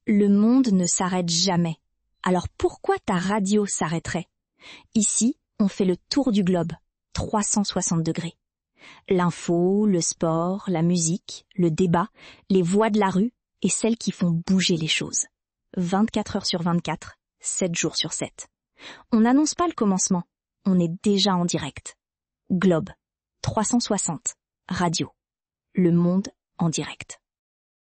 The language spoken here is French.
Le monde ne s'arrête jamais. Alors pourquoi ta radio s'arrêterait? Ici, on fait le tour du globe, 360 degrés. L'info, le sport, la musique, le débat, les voix de la rue et celles qui font bouger les choses. 24 heures sur 24, 7 jours sur 7. On n'annonce pas le commencement, on est déjà en direct. Globe, 360, radio. Le monde en direct.